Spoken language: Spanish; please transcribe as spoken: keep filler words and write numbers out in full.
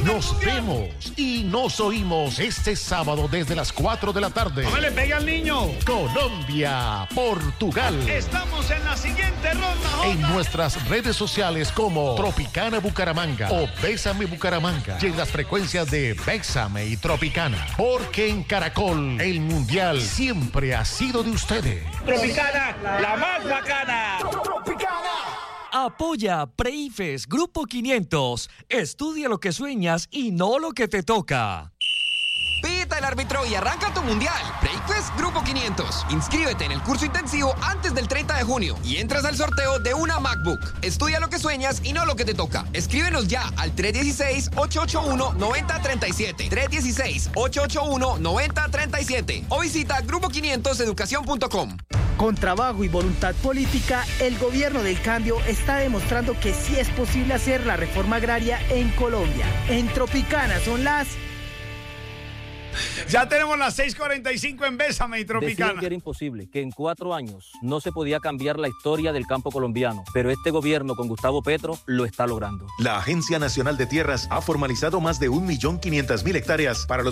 Nos vemos y nos oímos este sábado desde las cuatro de la tarde. ¡No me le pegue al niño! Colombia, Portugal. Estamos en la siguiente ronda, Jota. En nuestras redes sociales como Tropicana Bucaramanga o Bésame Bucaramanga. Y en las frecuencias de Bésame y Tropicana. Porque en Caracol, el Mundial siempre ha sido de ustedes. Tropicana, la más bacana. Tropicana. Apoya Preifes Grupo quinientos. Estudia lo que sueñas y no lo que te toca. Pita el árbitro y arranca tu mundial. Preifes Grupo quinientos. Inscríbete en el curso intensivo antes del treinta de junio y entras al sorteo de una MacBook. Estudia lo que sueñas y no lo que te toca. Escríbenos ya al tres uno seis, ocho ocho uno, nueve cero tres siete. tres uno seis, ocho ocho uno, nueve cero tres siete. O visita grupo quinientos educación punto com. Con trabajo y voluntad política, el gobierno del cambio está demostrando que sí es posible hacer la reforma agraria en Colombia. En Tropicana son las... Ya tenemos las seis cuarenta y cinco en Bésame y Tropicana. Decían que era imposible, que en cuatro años no se podía cambiar la historia del campo colombiano, pero este gobierno con Gustavo Petro lo está logrando. La Agencia Nacional de Tierras ha formalizado más de un millón quinientas mil hectáreas para los